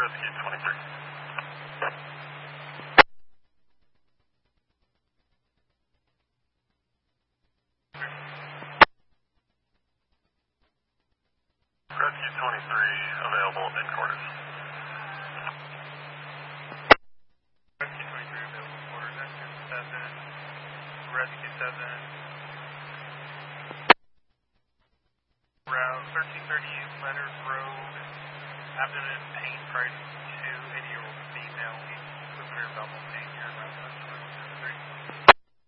Rescue 23. Rescue 23 available in quarters. Rescue 23 available in quarters. Engine 7. Rescue 7. Route 1338 Leonard Road. Abdomen pain, price 2, 80-year-old female, severe abdominal pain, here in Route